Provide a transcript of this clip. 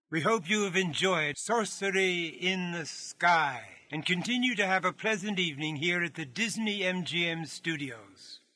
We hope you have enjoyed Sorcery in the Sky and continue to have a pleasant evening here at the Disney MGM Studios.